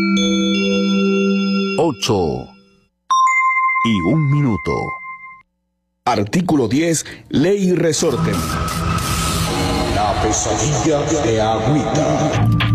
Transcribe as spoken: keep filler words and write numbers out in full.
Ocho y un minuto. Artículo diez. Ley y resorte. La pesadilla de Agüita.